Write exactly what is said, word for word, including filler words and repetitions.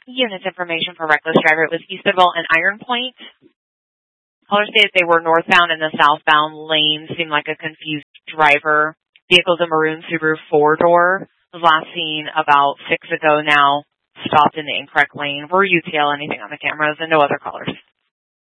Units information for reckless driver. It was Eastville and Iron Point. Caller stated they were northbound in the southbound lane. Seemed like a confused driver. Vehicle's a maroon Subaru four-door. Was last seen about six ago now. Stopped in the incorrect lane. Were U T L anything on the cameras and no other callers.